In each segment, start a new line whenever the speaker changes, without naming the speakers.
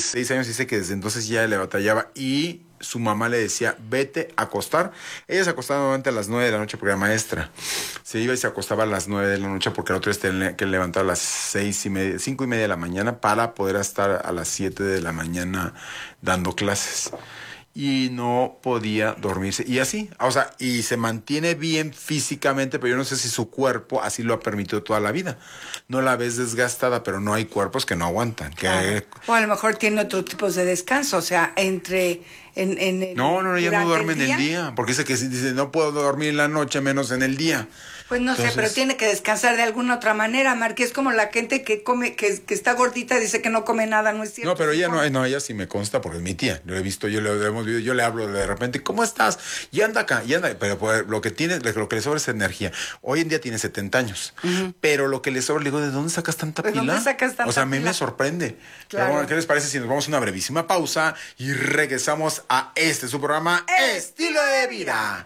6 años, dice que desde entonces ya le batallaba y su mamá le decía, vete a acostar. Ella se acostaba normalmente a las 9 de la noche porque era maestra. Se iba y se acostaba a las 9 de la noche porque el otro día tenía que levantar a las 6:30, 5:30 de la mañana para poder estar a las 7 de la mañana dando clases. Y no podía dormirse. Y así, o sea, y se mantiene bien físicamente, pero yo no sé si su cuerpo así lo ha permitido toda la vida. No la ves desgastada, pero no hay cuerpos que no aguantan.
Claro. O a lo mejor tiene otro tipo de descanso, o sea,
No, ella no duerme en el día, porque dice, no puedo dormir en la noche, menos en el día.
Pues no sé, pero tiene que descansar de alguna otra manera, Marqués. Es como la gente que come, que está gordita, dice que no come nada, ¿no es cierto?
No, pero ella no, ella sí me consta porque es mi tía. Lo he visto, yo le hemos visto, yo le hablo de repente, ¿cómo estás? Y anda acá, pero pues, lo que le sobra es energía. Hoy en día tiene 70 años, pero lo que le sobra, le digo, ¿de dónde sacas tanta pila?
¿De dónde sacas tanta pila?
O sea, a mí me sorprende. Claro. Pero bueno, ¿qué les parece si nos vamos a una brevísima pausa y regresamos a su programa Estilo de Vida?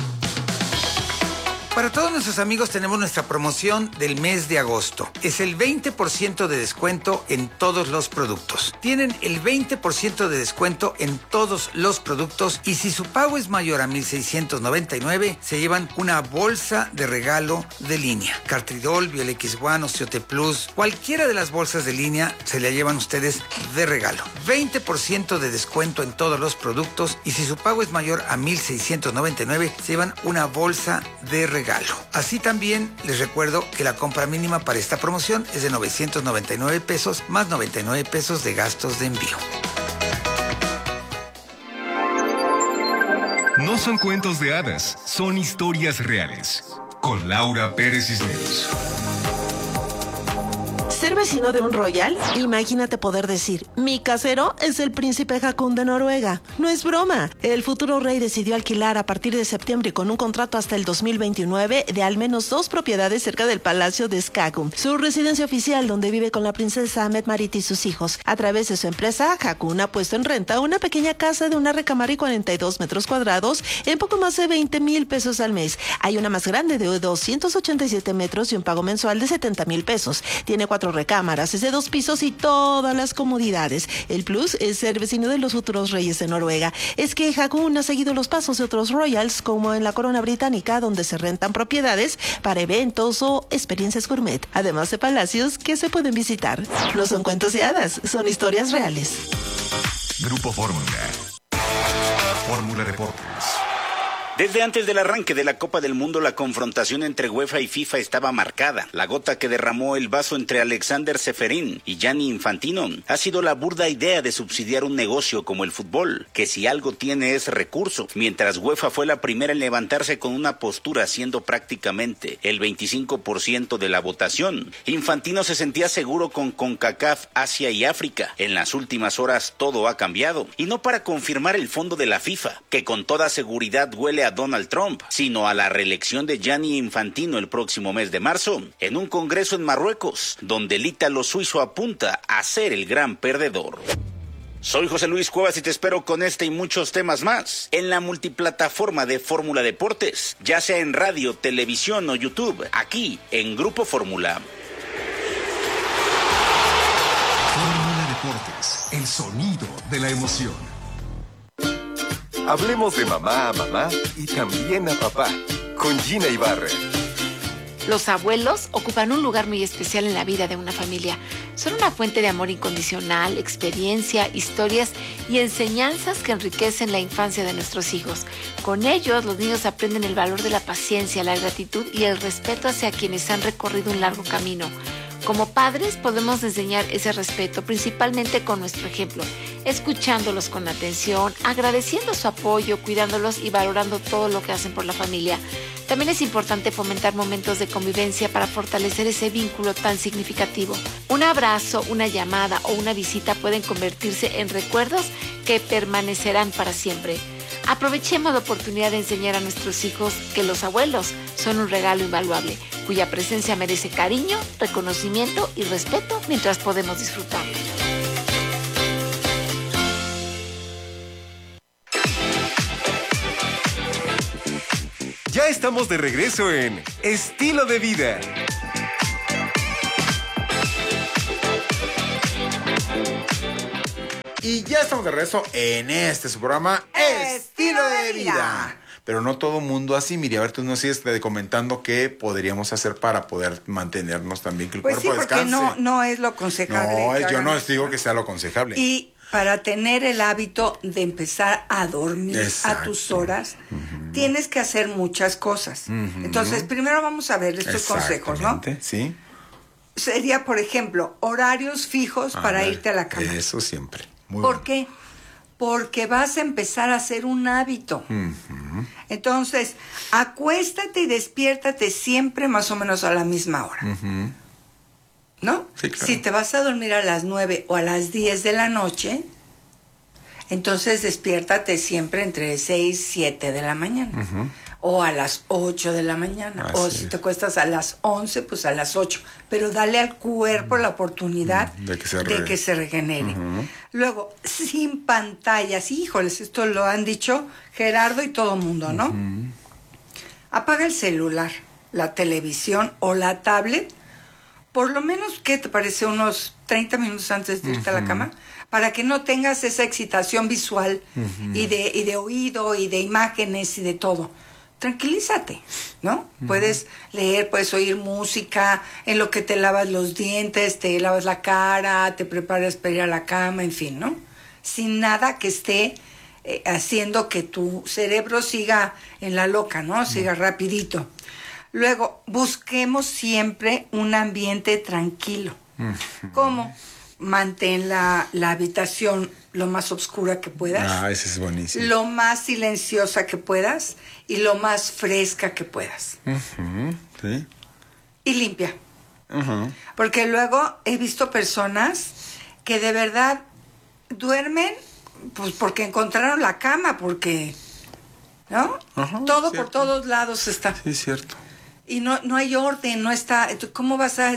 Para todos nuestros amigos tenemos nuestra promoción del mes de agosto. Es el 20% de descuento en todos los productos. Tienen el 20% de descuento en todos los productos y si su pago es mayor a 1,699, se llevan una bolsa de regalo de línea. Cartridol, Biolex One, Osteote Plus, cualquiera de las bolsas de línea se la llevan ustedes de regalo. 20% de descuento en todos los productos y si su pago es mayor a 1,699, se llevan una bolsa de regalo. Así también les recuerdo que la compra mínima para esta promoción es de 999 pesos más 99 pesos de gastos de envío.
No son cuentos de hadas, son historias reales. Con Laura Pérez Cisneros.
¿Ser vecino de un royal? Imagínate poder decir, mi casero es el príncipe Haakon de Noruega. No es broma. El futuro rey decidió alquilar a partir de septiembre con un contrato hasta el 2029 de al menos 2 propiedades cerca del palacio de Skagun, su residencia oficial donde vive con la princesa Mette-Marit y sus hijos. A través de su empresa, Haakon ha puesto en renta una pequeña casa de una recámara y 42 metros cuadrados en poco más de 20,000 pesos al mes. Hay una más grande de 287 metros y un pago mensual de 70,000 pesos. Tiene 4 recámaras, es de 2 pisos y todas las comodidades. El plus es ser vecino de los futuros reyes de Noruega. Es que Haakon ha seguido los pasos de otros royals, como en la corona británica, donde se rentan propiedades para eventos o experiencias gourmet, además de palacios que se pueden visitar. No son cuentos de hadas, son historias reales.
Grupo Fórmula. Fórmula Deportes.
Desde antes del arranque de la Copa del Mundo, la confrontación entre UEFA y FIFA estaba marcada. La gota que derramó el vaso entre Alexander Ceferin y Gianni Infantino ha sido la burda idea de subsidiar un negocio como el fútbol, que si algo tiene es recurso, mientras UEFA fue la primera en levantarse con una postura siendo prácticamente el 25% de la votación. Infantino se sentía seguro con CONCACAF, Asia y África. En las últimas horas todo ha cambiado, y no para confirmar el fondo de la FIFA, que con toda seguridad huele a Donald Trump, sino a la reelección de Gianni Infantino el próximo mes de marzo, en un congreso en Marruecos, donde el ítalo suizo apunta a ser el gran perdedor. Soy José Luis Cuevas y te espero con este y muchos temas más en la multiplataforma de Fórmula Deportes, ya sea en radio, televisión o YouTube, aquí en Grupo Fórmula.
Fórmula Deportes, el sonido de la emoción.
Hablemos de mamá a mamá y también a papá, con Gina Ibarra.
Los abuelos ocupan un lugar muy especial en la vida de una familia. Son una fuente de amor incondicional, experiencia, historias y enseñanzas que enriquecen la infancia de nuestros hijos. Con ellos, los niños aprenden el valor de la paciencia, la gratitud y el respeto hacia quienes han recorrido un largo camino. Como padres podemos enseñar ese respeto principalmente con nuestro ejemplo, escuchándolos con atención, agradeciendo su apoyo, cuidándolos y valorando todo lo que hacen por la familia. También es importante fomentar momentos de convivencia para fortalecer ese vínculo tan significativo. Un abrazo, una llamada o una visita pueden convertirse en recuerdos que permanecerán para siempre. Aprovechemos la oportunidad de enseñar a nuestros hijos que los abuelos son un regalo invaluable, cuya presencia merece cariño, reconocimiento y respeto mientras podemos disfrutarlo.
Ya estamos de regreso en Estilo de Vida.
Y ya estamos de regreso en su programa Estilo de Vida. Pero no todo mundo así, Miri. A ver, tú nos sigues comentando qué podríamos hacer para poder mantenernos también, que el
pues
cuerpo descanse.
Porque no es lo aconsejable.
No, yo no les digo que sea lo aconsejable.
Y para tener el hábito de empezar a dormir
Exacto.
a tus horas, tienes que hacer muchas cosas. Entonces, primero vamos a ver estos consejos, ¿no?
Sí.
Sería, por ejemplo, horarios fijos para irte a la cama.
Eso siempre. Muy
¿Por
bueno.
qué? Porque vas a empezar a hacer un hábito. Entonces, acuéstate y despiértate siempre más o menos a la misma hora. ¿No?
Sí, claro.
Si te vas a dormir a las 9 o a las 10 de la noche, entonces despiértate siempre entre 6 y 7 de la mañana. O a las 8 de la mañana.
Así
o si
es.
te acuestas a las 11, pues a las 8. Pero dale al cuerpo la oportunidad
de que se
regenere. Luego, sin pantallas. Híjoles, esto lo han dicho Gerardo y todo mundo, ¿no? Apaga el celular, la televisión o la tablet. Por lo menos, ¿qué te parece? Unos 30 minutos antes de irte a la cama, para que no tengas esa excitación visual y de oído y de imágenes y de todo. Tranquilízate, ¿no? Puedes leer, puedes oír música, en lo que te lavas los dientes, te lavas la cara, te preparas para ir a la cama, en fin, ¿no? Sin nada que esté haciendo que tu cerebro siga en la loca, ¿no? Siga rapidito. Luego, busquemos siempre un ambiente tranquilo. ¿Cómo? Mantén la habitación lo más oscura que puedas.
Ah, ese es buenísimo.
Lo más silenciosa que puedas y lo más fresca que puedas.
Sí.
Y limpia. Porque luego he visto personas que de verdad duermen pues porque encontraron la cama, porque, ¿no? Todo
cierto.
por todos lados está.
Sí, es cierto.
Y no hay orden, no está. ¿Cómo vas a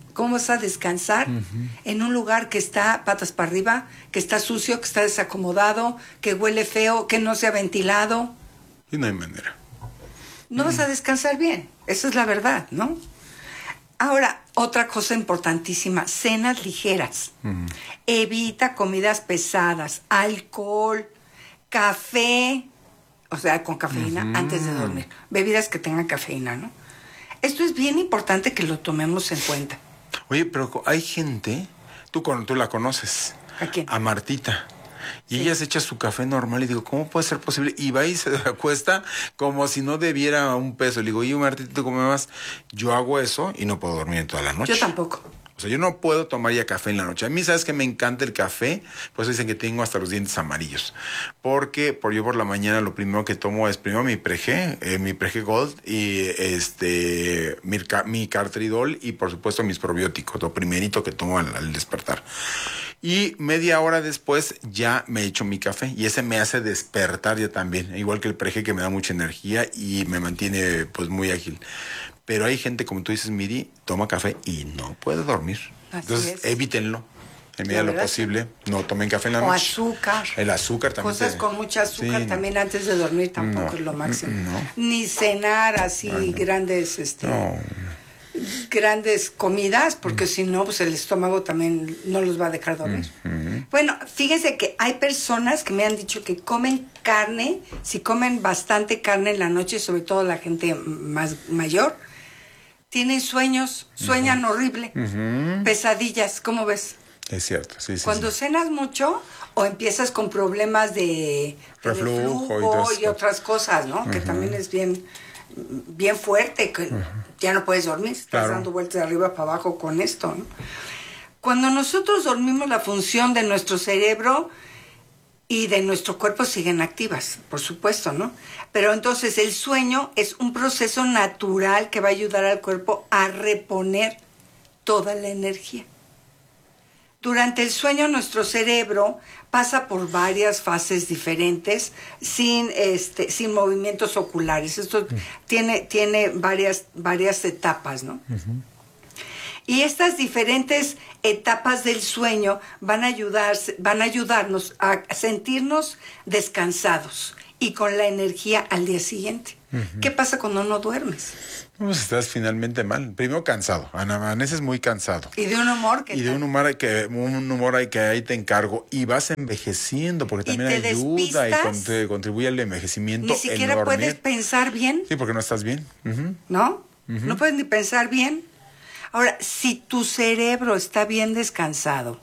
descansar en un lugar que está patas para arriba, que está sucio, que está desacomodado, que huele feo, que no se ha ventilado?
Y no hay manera.
No vas a descansar bien. Esa es la verdad, ¿no? Ahora, otra cosa importantísima, cenas ligeras. Evita comidas pesadas, alcohol, café, o sea, con cafeína antes de dormir. Bebidas que tengan cafeína, ¿no? Esto es bien importante que lo tomemos en cuenta.
Oye, pero hay gente, tú la conoces.
¿A quién?
A Martita. Y
Sí.
ella se echa su café normal y digo, ¿cómo puede ser posible? Y va y se acuesta como si no debiera un peso. Le digo, oye, Martita, ¿tú cómo vas? Yo hago eso y no puedo dormir en toda la noche.
Yo tampoco.
O sea, yo no puedo tomar ya café en la noche. A mí, ¿sabes que me encanta el café? Pues dicen que tengo hasta los dientes amarillos. Porque yo por la mañana lo primero que tomo es primero mi Prege Gold y mi Cartridol y por supuesto mis probióticos, lo primerito que tomo al despertar. Y media hora después ya me echo mi café y ese me hace despertar ya también. Igual que el Prege, que me da mucha energía y me mantiene pues muy ágil. Pero hay gente, como tú dices, Miri, toma café y no puede dormir.
Así
Entonces,
es.
evítenlo. En medida de lo
verdad,
posible. No tomen café en la
O
noche.
azúcar.
El azúcar también.
Cosas con mucha azúcar
Sí.
también antes de dormir tampoco
No,
es lo máximo.
no.
Ni cenar así grandes,
No.
grandes comidas, porque si no, pues el estómago también no los va a dejar dormir. Bueno, fíjense que hay personas que me han dicho que comen carne, si comen bastante carne en la noche, sobre todo la gente más mayor, tienen sueños, sueñan horrible, pesadillas, ¿cómo ves?
Es cierto, sí.
Cuando
sí.
cenas mucho o empiezas con problemas de
Reflujo
y otras cosas, ¿no? Que también es bien fuerte, que ya no puedes dormir, estás
Claro.
dando vueltas de arriba para abajo con esto, ¿no? Cuando nosotros dormimos, la función de nuestro cerebro y de nuestro cuerpo siguen activas, por supuesto, ¿no? Pero entonces el sueño es un proceso natural que va a ayudar al cuerpo a reponer toda la energía. Durante el sueño nuestro cerebro pasa por varias fases diferentes sin movimientos oculares. Esto tiene varias etapas, ¿no? Y estas diferentes etapas del sueño van a ayudarnos a sentirnos descansados y con la energía al día siguiente. ¿Qué pasa cuando no duermes?
Pues estás finalmente mal. Primero cansado. Amaneces muy cansado.
Y de un humor que...
Y de un humor hay que ahí te encargo. Y vas envejeciendo, porque también
te
ayuda y
despistas,
contribuye al envejecimiento.
Ni siquiera puedes pensar bien.
Sí, porque no estás bien.
¿No? No puedes ni pensar bien. Ahora, si tu cerebro está bien descansado,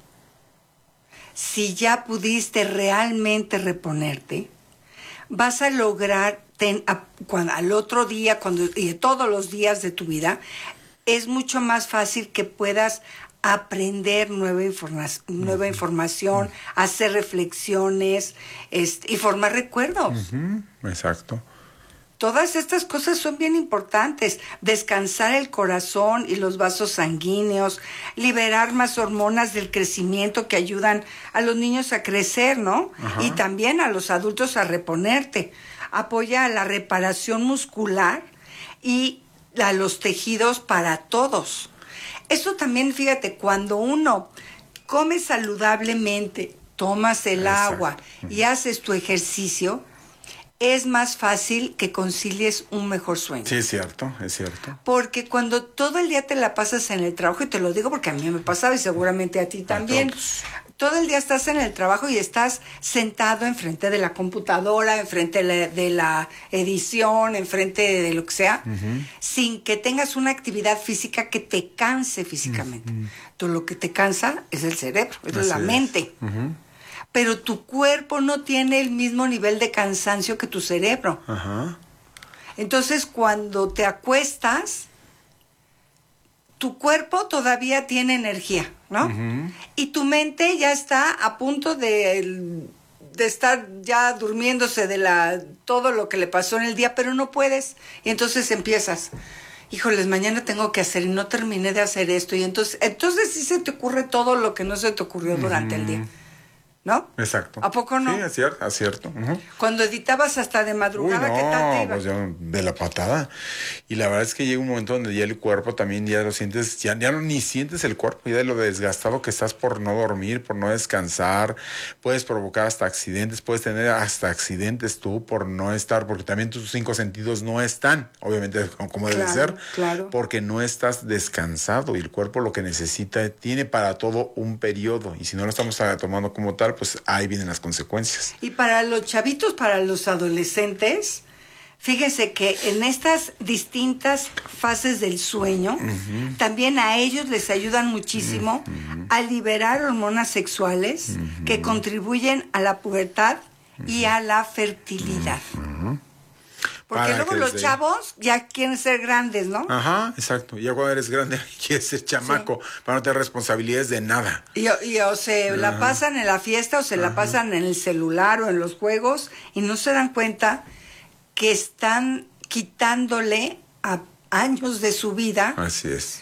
si ya pudiste realmente reponerte, vas a lograr al otro día y todos los días de tu vida, es mucho más fácil que puedas aprender nueva información, hacer reflexiones y formar recuerdos.
Exacto.
Todas estas cosas son bien importantes. Descansar el corazón y los vasos sanguíneos, liberar más hormonas del crecimiento que ayudan a los niños a crecer, ¿no? Y también a los adultos a reponerte. Apoya a la reparación muscular y a los tejidos para todos. Eso también, fíjate, cuando uno come saludablemente, tomas el agua y haces tu ejercicio, es más fácil que concilies un mejor sueño.
Sí, es cierto.
Porque cuando todo el día te la pasas en el trabajo, y te lo digo porque a mí me pasaba y seguramente a ti también, todo el día estás en el trabajo y estás sentado enfrente de la computadora, enfrente de la edición, enfrente de lo que sea, sin que tengas una actividad física que te canse físicamente. Todo lo que te cansa es el cerebro, es la mente. Pero tu cuerpo no tiene el mismo nivel de cansancio que tu cerebro. Entonces, cuando te acuestas, tu cuerpo todavía tiene energía, ¿no? Y tu mente ya está a punto de estar ya durmiéndose de todo lo que le pasó en el día, pero no puedes. Y entonces empiezas, híjoles, mañana tengo que hacer y no terminé de hacer esto. Y entonces sí se te ocurre todo lo que no se te ocurrió durante el día. ¿No?
Exacto.
¿A poco no?
Sí, es cierto.
Cuando editabas hasta de madrugada, ¿qué tal te iba?
Pues ya de la patada. Y la verdad es que llega un momento donde ya el cuerpo también ya lo sientes, ya no ni sientes el cuerpo, ya de lo desgastado que estás por no dormir, por no descansar. Puedes provocar hasta accidentes, puedes tener hasta accidentes tú por no estar, porque también tus 5 sentidos no están, obviamente como debe ser, porque no estás descansado y el cuerpo lo que necesita, tiene para todo un periodo. Y si no lo estamos tomando como tal, pues ahí vienen las consecuencias.
Y para los chavitos, para los adolescentes, fíjense que en estas distintas fases del sueño, también a ellos les ayudan muchísimo a liberar hormonas sexuales que contribuyen a la pubertad y a la fertilidad. Porque luego los chavos ya quieren ser grandes, ¿no?
Exacto. Ya cuando eres grande quieres ser chamaco para no tener responsabilidades de nada.
Y o se la pasan en la fiesta o se la pasan en el celular o en los juegos y no se dan cuenta que están quitándole a años de su vida.
Así es.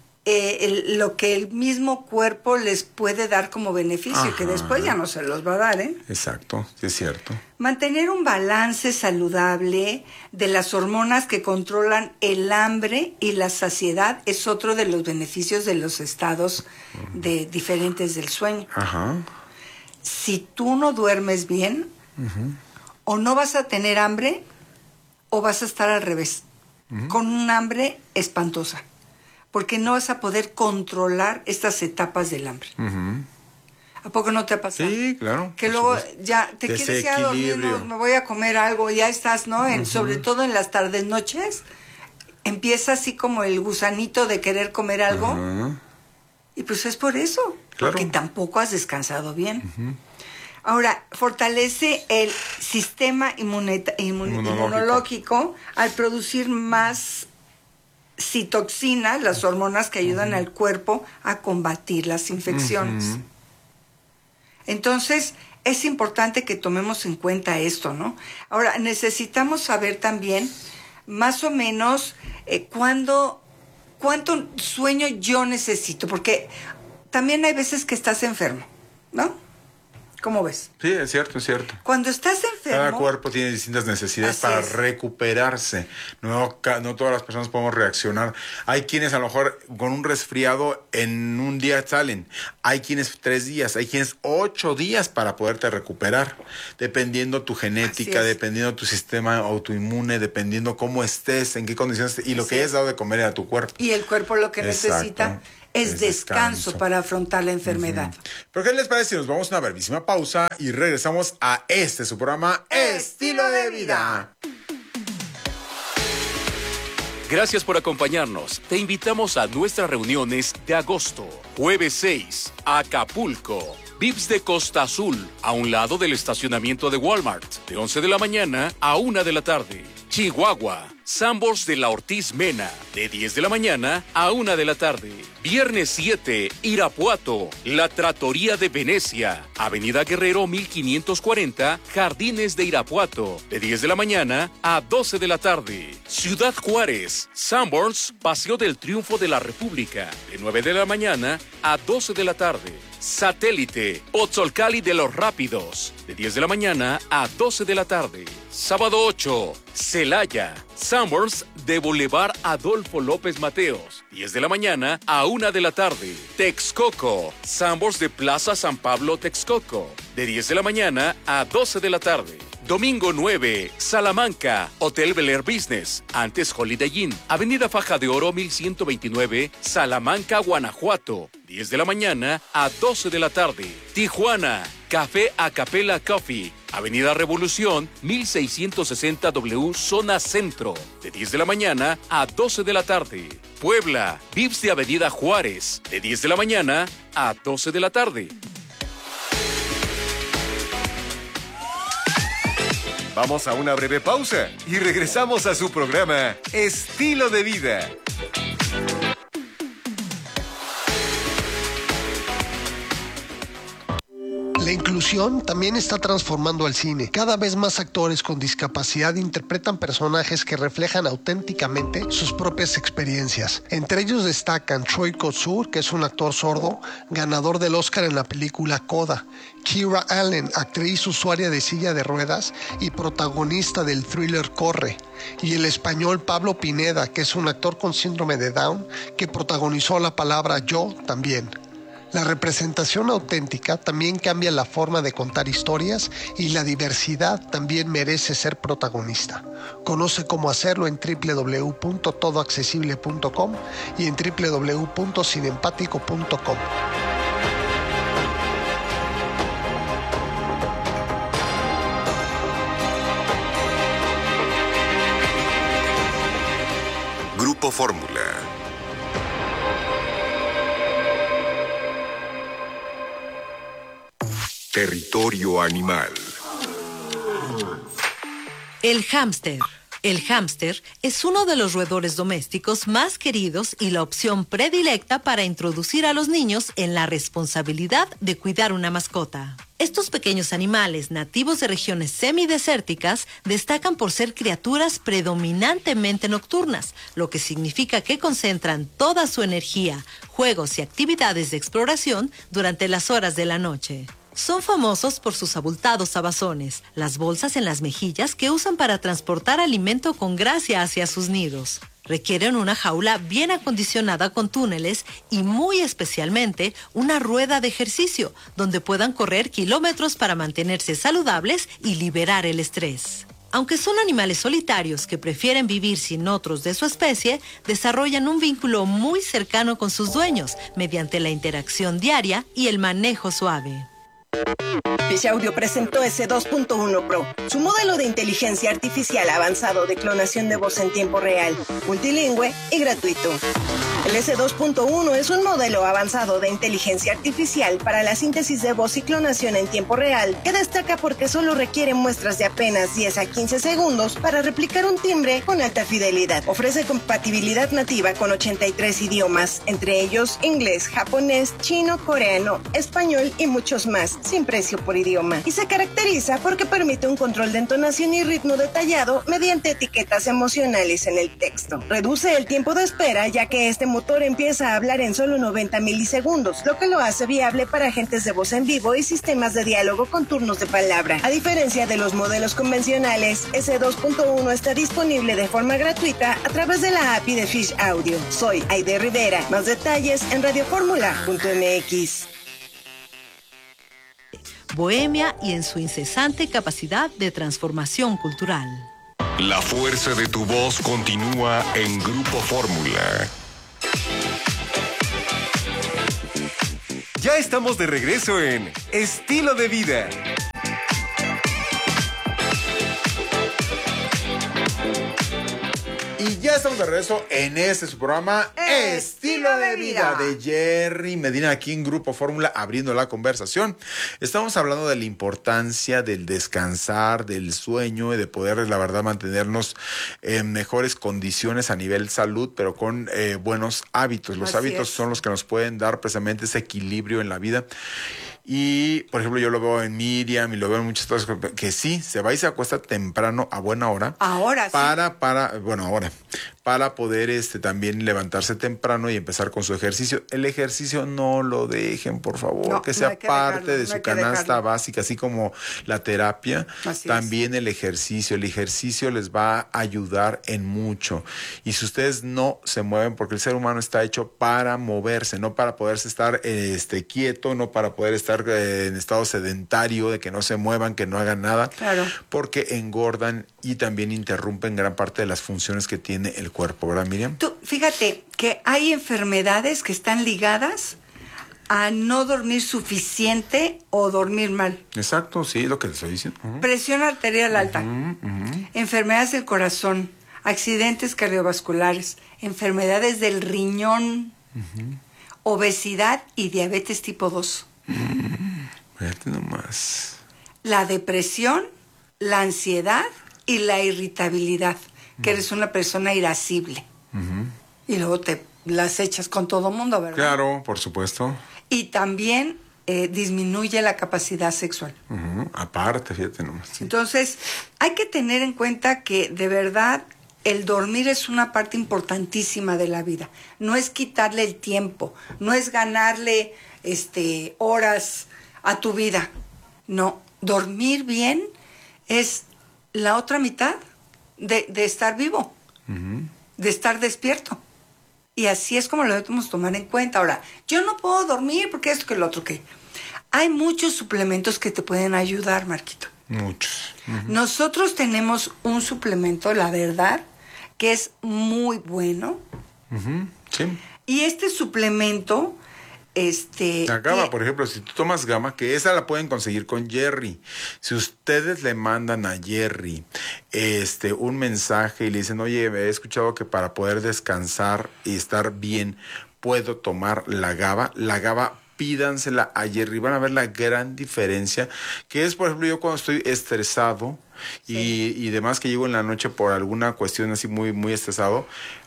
Lo que el mismo cuerpo les puede dar como beneficio, que después ya no se los va a dar, ¿eh?
Exacto, sí es cierto.
Mantener un balance saludable de las hormonas que controlan el hambre y la saciedad es otro de los beneficios de los estados diferentes del sueño. Si tú no duermes bien, o no vas a tener hambre, o vas a estar al revés, con un hambre espantosa. Porque no vas a poder controlar estas etapas del hambre. ¿A poco no te ha pasado?
Sí, claro.
Que luego ya te quieres ir a dormir, me voy a comer algo, ya estás, ¿no? Sobre todo en las tardes, noches, empieza así como el gusanito de querer comer algo. Y pues es por eso, porque tampoco has descansado bien. Ahora, fortalece el sistema inmunológico al producir más citoxina, las hormonas que ayudan al cuerpo a combatir las infecciones. Entonces, es importante que tomemos en cuenta esto, ¿no? Ahora, necesitamos saber también, más o menos, cuánto sueño yo necesito, porque también hay veces que estás enfermo, ¿no? ¿Cómo ves?
Sí, es cierto, es cierto.
Cuando estás enfermo...
Cada cuerpo tiene distintas necesidades para recuperarse. No todas las personas podemos reaccionar. Hay quienes a lo mejor con un resfriado en un día salen. Hay quienes 3 días, hay quienes 8 días para poderte recuperar. Dependiendo tu genética, dependiendo tu sistema autoinmune, dependiendo cómo estés, en qué condiciones y lo que hayas dado de comer a tu cuerpo.
Y el cuerpo lo que necesita es descanso para afrontar la enfermedad.
¿Pero qué les parece si nos vamos a una brevísima pausa y regresamos a su programa Estilo de Vida?
Gracias por acompañarnos. Te invitamos a nuestras reuniones de agosto. Jueves 6, Acapulco. Vips de Costa Azul, a un lado del estacionamiento de Walmart, de 11 de la mañana a 1 de la tarde. Chihuahua, Sambors de la Ortiz Mena, de 10 de la mañana a 1 de la tarde. Viernes 7, Irapuato, La Trattoria de Venecia, Avenida Guerrero 1540, Jardines de Irapuato, de 10 de la mañana a 12 de la tarde. Ciudad Juárez, Sambors, Paseo del Triunfo de la República, de 9 de la mañana a 12 de la tarde. Satélite, Pozzolcali de los Rápidos, de 10 de la mañana a 12 de la tarde. Sábado 8, Celaya, Sambors de Boulevard Adolfo López Mateos, 10 de la mañana a 1 de la tarde. Texcoco, Sambors de Plaza San Pablo Texcoco, de 10 de la mañana a 12 de la tarde. Domingo 9, Salamanca, Hotel Bel Air Business, antes Holiday Inn, Avenida Faja de Oro 1129, Salamanca, Guanajuato, 10 de la mañana a 12 de la tarde. Tijuana, Café Acapella Coffee, Avenida Revolución 1660 W, Zona Centro, de 10 de la mañana a 12 de la tarde. Puebla, Vips de Avenida Juárez, de 10 de la mañana a 12 de la tarde.
Vamos a una breve pausa y regresamos a su programa Estilo de Vida.
La inclusión también está transformando al cine. Cada vez más actores con discapacidad interpretan personajes que reflejan auténticamente sus propias experiencias. Entre ellos destacan Troy Kotsur, que es un actor sordo, ganador del Oscar en la película Coda; Kira Allen, actriz usuaria de silla de ruedas y protagonista del thriller Corre; y el español Pablo Pineda, que es un actor con síndrome de Down, que protagonizó La Palabra Yo también. La representación auténtica también cambia la forma de contar historias y la diversidad también merece ser protagonista. Conoce cómo hacerlo en www.todoaccesible.com y en www.cinempático.com.
Grupo Fórmula. Territorio animal.
El hámster. El hámster es uno de los roedores domésticos más queridos y la opción predilecta para introducir a los niños en la responsabilidad de cuidar una mascota. Estos pequeños animales nativos de regiones semidesérticas destacan por ser criaturas predominantemente nocturnas, lo que significa que concentran toda su energía, juegos y actividades de exploración durante las horas de la noche. Son famosos por sus abultados abazones, las bolsas en las mejillas que usan para transportar alimento con gracia hacia sus nidos. Requieren una jaula bien acondicionada con túneles y muy especialmente una rueda de ejercicio donde puedan correr kilómetros para mantenerse saludables y liberar el estrés. Aunque son animales solitarios que prefieren vivir sin otros de su especie, desarrollan un vínculo muy cercano con sus dueños mediante la interacción diaria y el manejo suave.
PC Audio presentó S2.1 Pro, su modelo de inteligencia artificial avanzado de clonación de voz en tiempo real, multilingüe y gratuito. El S2.1 es un modelo avanzado de inteligencia artificial para la síntesis de voz y clonación en tiempo real, que destaca porque solo requiere muestras de apenas 10 a 15 segundos para replicar un timbre con alta fidelidad. Ofrece compatibilidad nativa con 83 idiomas, entre ellos inglés, japonés, chino, coreano, español y muchos más, sin precio por idioma. Y se caracteriza porque permite un control de entonación y ritmo detallado mediante etiquetas emocionales en el texto. Reduce el tiempo de espera, ya que este locutor empieza a hablar en solo 90 milisegundos, lo que lo hace viable para agentes de voz en vivo y sistemas de diálogo con turnos de palabra. A diferencia de los modelos convencionales, ese 2.1 está disponible de forma gratuita a través de la API de Fish Audio. Soy Aide Rivera. Más detalles en radioformula.mx.
Bohemia y en su incesante capacidad de transformación cultural.
La fuerza de tu voz continúa en Grupo Fórmula.
Ya estamos de regreso en Estilo de Vida.
Y ya estamos de regreso en su programa Estilo de Vida de Jerry Medina, aquí en Grupo Fórmula, abriendo la conversación. Estamos hablando de la importancia del descansar, del sueño y de poder, la verdad, mantenernos en mejores condiciones a nivel salud, pero con buenos hábitos. Los hábitos son los que nos pueden dar precisamente ese equilibrio en la vida. Y, por ejemplo, yo lo veo en Miriam y lo veo en muchas cosas que sí, se va y se acuesta temprano a buena hora.
Ahora sí.
Para poder también levantarse temprano y empezar con su ejercicio. El ejercicio no lo dejen, por favor, que sea parte de su canasta básica, así como la terapia. También el ejercicio les va a ayudar en mucho. Y si ustedes no se mueven, porque el ser humano está hecho para moverse, no para poderse estar quieto, no para poder estar en estado sedentario, de que no se muevan, que no hagan nada, porque engordan y también interrumpen gran parte de las funciones que tiene el cuerpo, ¿verdad, Miriam?
Tú, fíjate que hay enfermedades que están ligadas a no dormir suficiente o dormir mal.
Exacto, sí, lo que te estoy diciendo.
Presión arterial alta, enfermedades del corazón, accidentes cardiovasculares, enfermedades del riñón, obesidad y diabetes tipo 2.
Fíjate nomás.
La depresión, la ansiedad y la irritabilidad, que eres una persona irascible. Y luego te las echas con todo mundo, ¿verdad?
Claro, por supuesto.
Y también disminuye la capacidad sexual.
Aparte, fíjate nomás. Sí.
Entonces, hay que tener en cuenta que de verdad el dormir es una parte importantísima de la vida. No es quitarle el tiempo, no es ganarle horas a tu vida. No, dormir bien es la otra mitad de estar vivo, de estar despierto. Y así es como lo debemos tomar en cuenta. Ahora, yo no puedo dormir porque esto que el otro que... Hay muchos suplementos que te pueden ayudar, Marquito.
Muchos.
Nosotros tenemos un suplemento, la verdad, que es muy bueno.
Sí.
Y este suplemento...
La GABA, por ejemplo, si tú tomas GABA, que esa la pueden conseguir con Jerry. Si ustedes le mandan a Jerry un mensaje y le dicen, oye, he escuchado que para poder descansar y estar bien puedo tomar la GABA, pídansela a Jerry, van a ver la gran diferencia, que es, por ejemplo, yo cuando estoy estresado y demás, que llego en la noche por alguna cuestión así muy, muy estresado,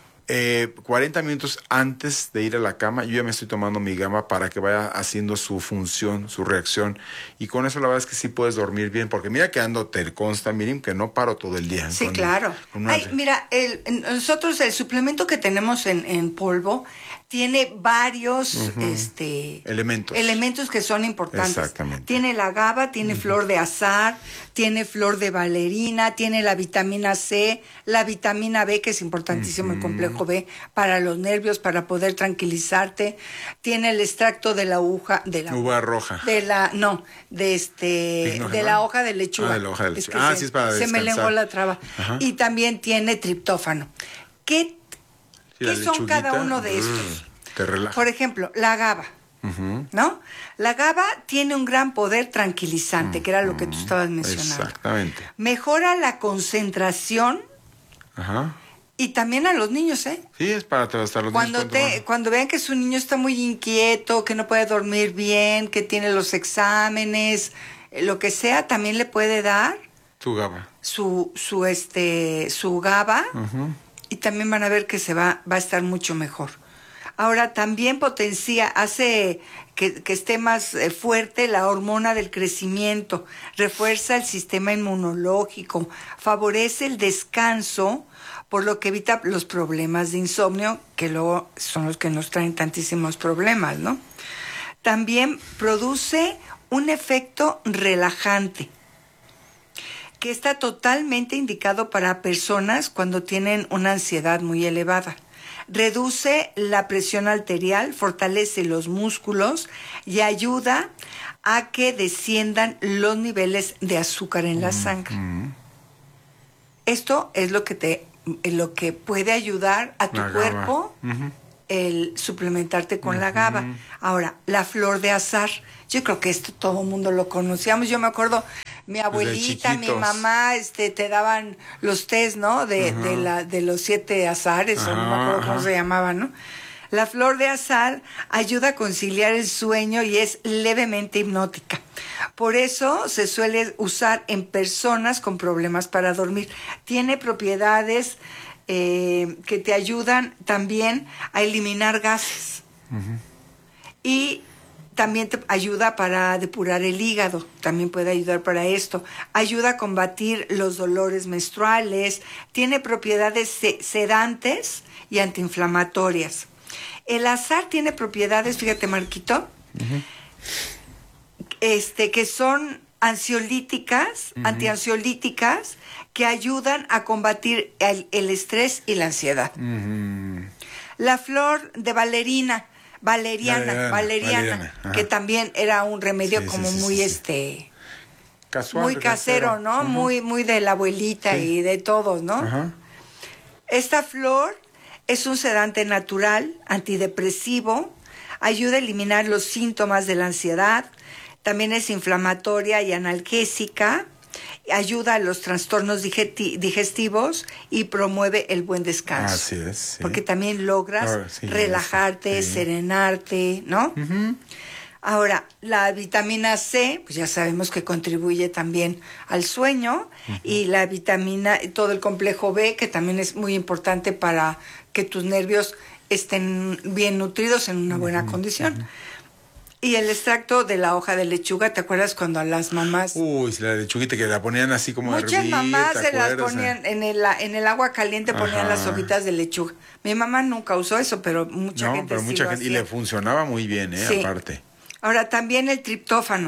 40 minutos antes de ir a la cama, yo ya me estoy tomando mi GABA para que vaya haciendo su función, su reacción. Y con eso la verdad es que sí puedes dormir bien, porque mira que te consta, Miriam, que no paro todo el día.
Sí, claro. Mira, nosotros el suplemento que tenemos en polvo tiene varios elementos que son importantes.
Exactamente.
Tiene la GABA, tiene flor de azahar, tiene flor de valeriana, tiene la vitamina C, la vitamina B, que es importantísimo, el complejo B, para los nervios, para poder tranquilizarte. Tiene el extracto de la uva
roja.
De la hoja de lechuga.
De la hoja de lechuga. Sí, es para descansar.
Se me lenguó la traba. Y también tiene triptófano. ¿Qué son cada uno de estos?
Te relaja.
Por ejemplo, la GABA, ¿no? La GABA tiene un gran poder tranquilizante, que era lo que tú estabas mencionando.
Exactamente.
Mejora la concentración y también a los niños, ¿eh?
Sí, es para estar los niños.
Cuando vean que su niño está muy inquieto, que no puede dormir bien, que tiene los exámenes, lo que sea, también le puede dar
su GABA.
Su GABA. Y también van a ver que va a estar mucho mejor. Ahora también hace que esté más fuerte la hormona del crecimiento, refuerza el sistema inmunológico, favorece el descanso por lo que evita los problemas de insomnio, que luego son los que nos traen tantísimos problemas, ¿no? También produce un efecto relajante, que está totalmente indicado para personas cuando tienen una ansiedad muy elevada. Reduce la presión arterial, fortalece los músculos y ayuda a que desciendan los niveles de azúcar en la sangre. Esto es lo que puede ayudar a tu cuerpo el suplementarte con la GABA. Ahora, la flor de azahar. Yo creo que esto todo el mundo lo conocíamos. Yo me acuerdo, mi abuelita, mi mamá, te daban los tés, ¿no? De los 7 azahares, o no me acuerdo cómo se llamaban, ¿no? La flor de azahar ayuda a conciliar el sueño y es levemente hipnótica. Por eso se suele usar en personas con problemas para dormir. Tiene propiedades que te ayudan también a eliminar gases. Y también te ayuda para depurar el hígado, también puede ayudar para esto. Ayuda a combatir los dolores menstruales, tiene propiedades sedantes y antiinflamatorias. El azahar tiene propiedades, fíjate, Marquito, que son ansiolíticas, antiansiolíticas, que ayudan a combatir el estrés y la ansiedad. La flor de valeriana, que también era un remedio muy casual, muy casero, ¿no? Muy de la abuelita y de todos, ¿no? Esta flor es un sedante natural, antidepresivo, ayuda a eliminar los síntomas de la ansiedad, también es inflamatoria y analgésica, ayuda a los trastornos digestivos y promueve el buen descanso.
Así es. Sí.
Porque también logras relajarte, serenarte, ¿no? Ahora, la vitamina C, pues ya sabemos que contribuye también al sueño, y la vitamina, todo el complejo B, que también es muy importante para que tus nervios estén bien nutridos en una buena condición. Y el extracto de la hoja de lechuga, ¿te acuerdas cuando a las mamás?
Uy, la lechuguita que la ponían así como
muchas
hervir,
mamás se las ponían en el agua caliente, ponían las hojitas de lechuga. Mi mamá nunca usó eso, pero mucha gente sí lo hacía.
Y le funcionaba muy bien,
sí.
Aparte.
Ahora, también el triptófano.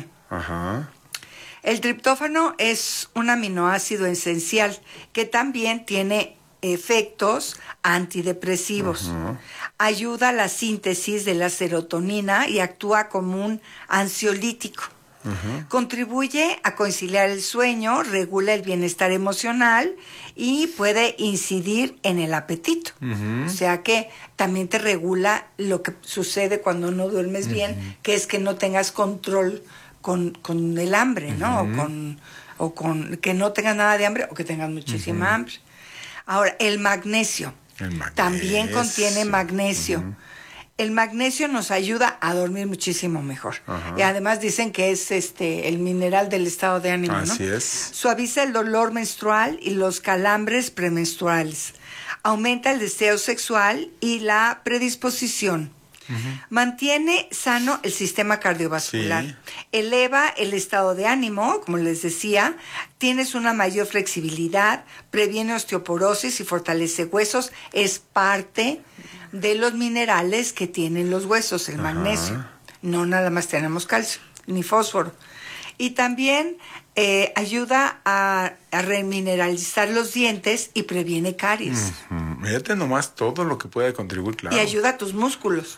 El triptófano es un aminoácido esencial que también tiene efectos antidepresivos. Ayuda a la síntesis de la serotonina y actúa como un ansiolítico. Contribuye a conciliar el sueño, regula el bienestar emocional y puede incidir en el apetito. O sea que también te regula lo que sucede cuando no duermes bien, que es que no tengas control con el hambre, ¿no? O con que no tengas nada de hambre o que tengas muchísima hambre. Ahora, el magnesio. También contiene magnesio. El magnesio nos ayuda a dormir muchísimo mejor. Y además dicen que es el mineral del estado de ánimo, ¿no?
Así es.
Suaviza el dolor menstrual y los calambres premenstruales. Aumenta el deseo sexual y la predisposición. Mantiene sano el sistema cardiovascular. Eleva el estado de ánimo, como les decía. Tienes una mayor flexibilidad, previene osteoporosis y fortalece huesos. Es parte de los minerales que tienen los huesos, el magnesio. No nada más tenemos calcio, ni fósforo. Y también ayuda a remineralizar los dientes y previene caries.
Mírate nomás todo lo que puede contribuir, claro.
Y ayuda a tus músculos.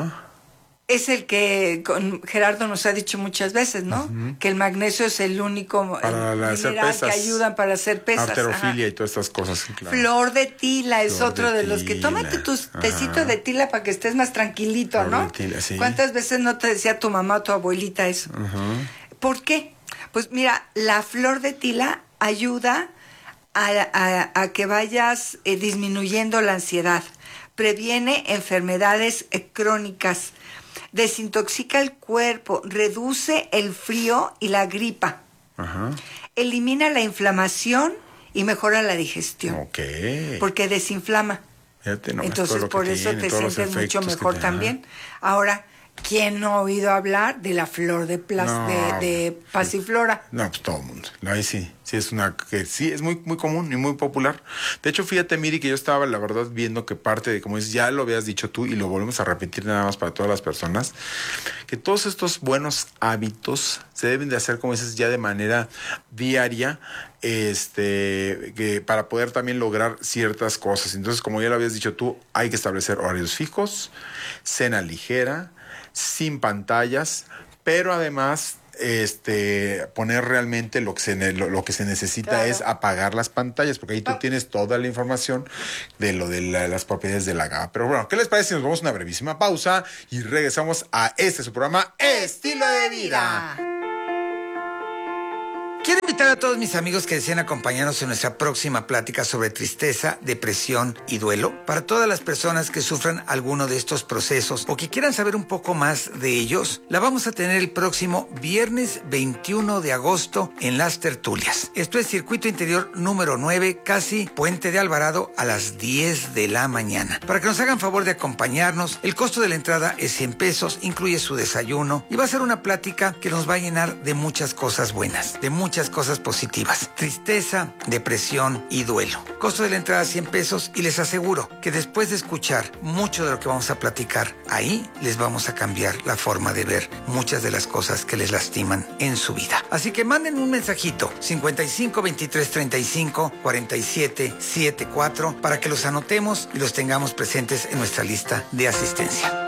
Es el que Gerardo nos ha dicho muchas veces, ¿no? Que el magnesio es el único mineral que ayudan para hacer pesas.
Arterofilia y todas estas cosas. Claro.
Flor de tila es otro de los que... Tómate tu tecito de tila para que estés más tranquilito, Flor ¿no? De tila, sí. ¿Cuántas veces no te decía tu mamá o tu abuelita eso? ¿Por qué? Pues mira, la flor de tila ayuda a que vayas disminuyendo la ansiedad. Previene enfermedades crónicas. Desintoxica el cuerpo, reduce el frío y la gripa. Elimina la inflamación y mejora la digestión. Porque desinflama. Entonces por eso te sientes mucho mejor también. Ahora, ¿Quién no ha oído hablar de la flor de pasiflora?
No, pues todo el mundo. Ahí sí es una que sí es muy muy común y muy popular. De hecho, fíjate, Miri, que yo estaba la verdad viendo que parte de, como dices, ya lo habías dicho tú y lo volvemos a repetir nada más para todas las personas, que todos estos buenos hábitos se deben de hacer, como dices, ya de manera diaria, que para poder también lograr ciertas cosas. Entonces, como ya lo habías dicho tú, hay que establecer horarios fijos, cena ligera, sin pantallas, pero además poner realmente lo que se necesita, claro, es apagar las pantallas, porque ahí tú tienes toda la información de lo de las propiedades de la GABA. Pero bueno, ¿qué les parece si nos vamos a una brevísima pausa y regresamos a su programa Estilo de Vida?
Quiero invitar a todos mis amigos que deseen acompañarnos en nuestra próxima plática sobre tristeza, depresión y duelo. Para todas las personas que sufran alguno de estos procesos o que quieran saber un poco más de ellos, la vamos a tener el próximo viernes 21 de agosto en Las Tertulias. Esto es Circuito Interior número 9, casi Puente de Alvarado, a las 10 de la mañana. Para que nos hagan favor de acompañarnos, el costo de la entrada es 100 pesos, incluye su desayuno y va a ser una plática que nos va a llenar de muchas cosas buenas, de muchas cosas positivas. Tristeza, depresión y duelo. Costo de la entrada 100 pesos y les aseguro que después de escuchar mucho de lo que vamos a platicar, ahí les vamos a cambiar la forma de ver muchas de las cosas que les lastiman en su vida. Así que manden un mensajito 55 23 35 47 74 para que los anotemos y los tengamos presentes en nuestra lista de asistencia.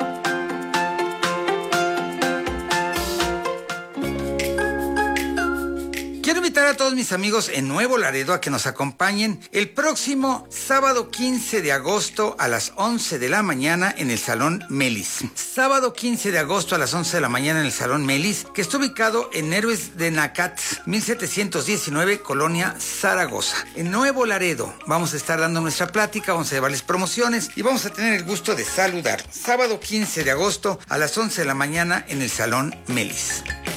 Quiero invitar a todos mis amigos en Nuevo Laredo a que nos acompañen el próximo sábado 15 de agosto a las 11 de la mañana en el Salón Melis. Sábado 15 de agosto a las 11 de la mañana en el Salón Melis, que está ubicado en Héroes de Nacat, 1719, Colonia Zaragoza. En Nuevo Laredo vamos a estar dando nuestra plática, vamos a llevarles promociones y vamos a tener el gusto de saludar. Sábado 15 de agosto a las 11 de la mañana en el Salón Melis.